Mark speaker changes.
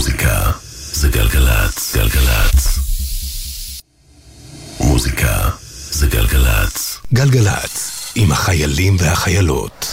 Speaker 1: מוזיקה זה גלגלץ, גלגלצ. מוזיקה זה גלגלץ.
Speaker 2: גלגלץ, עם החיילים והחיילות.